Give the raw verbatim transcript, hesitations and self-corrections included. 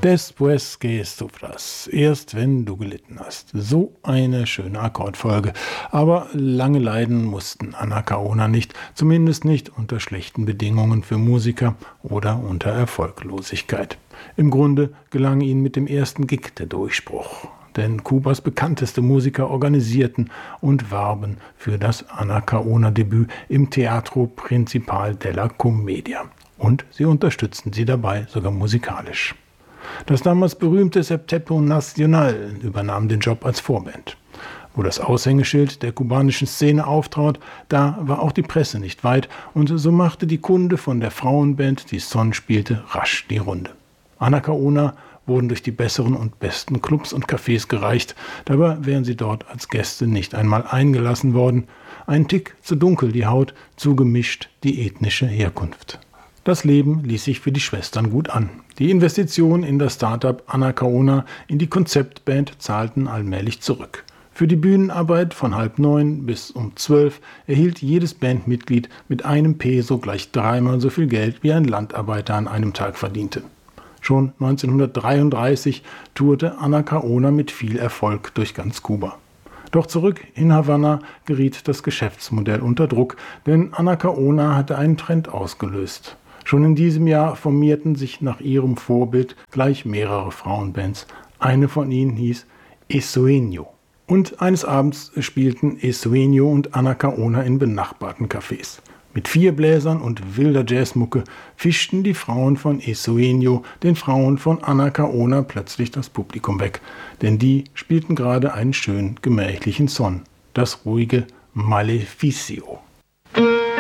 Después que sufras, erst wenn du gelitten hast. So eine schöne Akkordfolge. Aber lange leiden mussten Anacaona nicht, zumindest nicht unter schlechten Bedingungen für Musiker oder unter Erfolglosigkeit. Im Grunde gelang ihnen mit dem ersten Gig der Durchbruch. Denn Kubas bekannteste Musiker organisierten und warben für das Anacaona-Debüt im Teatro Principal de la Comedia. Und sie unterstützten sie dabei sogar musikalisch. Das damals berühmte Septeto Nacional übernahm den Job als Vorband. Wo das Aushängeschild der kubanischen Szene auftrat, da war auch die Presse nicht weit und so machte die Kunde von der Frauenband, die Son spielte, rasch die Runde. Anacaona wurden durch die besseren und besten Clubs und Cafés gereicht, dabei wären sie dort als Gäste nicht einmal eingelassen worden. Ein Tick zu dunkel die Haut, zu gemischt die ethnische Herkunft. Das Leben ließ sich für die Schwestern gut an. Die Investitionen in das Start-up Anacaona in die Konzeptband zahlten allmählich zurück. Für die Bühnenarbeit von halb neun bis um zwölf erhielt jedes Bandmitglied mit einem Peso gleich dreimal so viel Geld, wie ein Landarbeiter an einem Tag verdiente. Schon neunzehnhundertdreiunddreißig tourte Anacaona mit viel Erfolg durch ganz Kuba. Doch zurück in Havanna geriet das Geschäftsmodell unter Druck, denn Anacaona hatte einen Trend ausgelöst. Schon in diesem Jahr formierten sich nach ihrem Vorbild gleich mehrere Frauenbands. Eine von ihnen hieß Es Sueño. Und eines Abends spielten Es Sueño und Anacaona in benachbarten Cafés. Mit vier Bläsern und wilder Jazzmucke fischten die Frauen von Es Sueño den Frauen von Anacaona plötzlich das Publikum weg. Denn die spielten gerade einen schönen, gemächlichen Son, das ruhige Maleficio.